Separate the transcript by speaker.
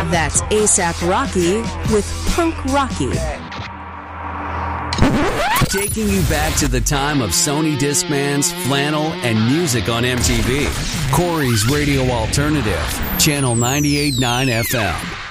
Speaker 1: That's A$AP Rocky with Punk Rocky.
Speaker 2: Taking you back to the time of Sony Discmans, flannel, and music on MTV. Corey's Radio Alternative, Channel 98.9 FM.